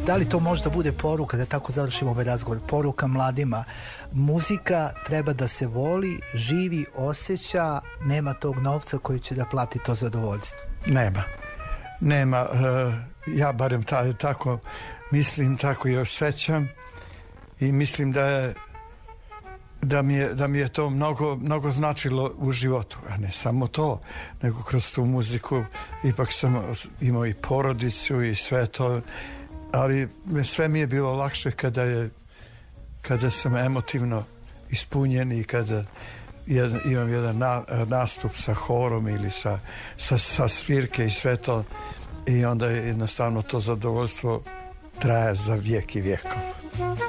Da li to možda bude poruka, da tako završimo ovaj razgovor, poruka mladima? Muzika treba da se voli, živi, osjeća, nema tog novca koji će da plati to zadovoljstvo. Nema, ja barem tako mislim, tako i osjećam i mislim da mi je to mnogo značilo u životu, a ne samo to, nego kroz tu muziku ipak sam imao i porodicu i sve to, ali sve mi je bilo lakše kada sam emotivno ispunjen i kada imam jedan nastup sa horom ili sa svirke i sve to, i onda jednostavno to zadovoljstvo traje za vijek i vijekov.